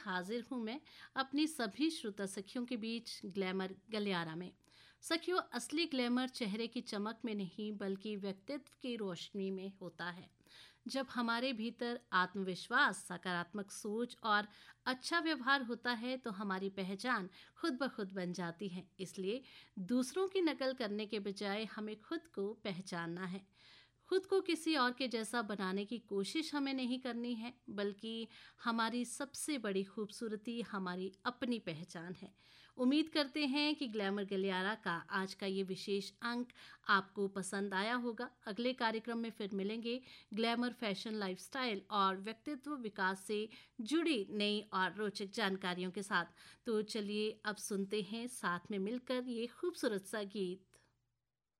हाजिर हूँ मैं अपनी सभी श्रोता सखियों के बीच ग्लैमर गलियारा में। सखियों, असली ग्लैमर चेहरे की चमक में नहीं बल्कि व्यक्तित्व की रोशनी में होता है। जब हमारे भीतर आत्मविश्वास, सकारात्मक सोच और अच्छा व्यवहार होता है तो हमारी पहचान खुद ब खुद बन जाती है। इसलिए दूसरों की नकल करने के बजाय हमें खुद को पहचानना है। खुद को किसी और के जैसा बनाने की कोशिश हमें नहीं करनी है, बल्कि हमारी सबसे बड़ी खूबसूरती हमारी अपनी पहचान है। उम्मीद करते हैं कि ग्लैमर गलियारा का आज का ये विशेष अंक आपको पसंद आया होगा। अगले कार्यक्रम में फिर मिलेंगे ग्लैमर, फैशन, लाइफस्टाइल और व्यक्तित्व विकास से जुड़ी नई और रोचक जानकारियों के साथ। तो चलिए अब सुनते हैं साथ में मिलकर ये खूबसूरत सा गीत।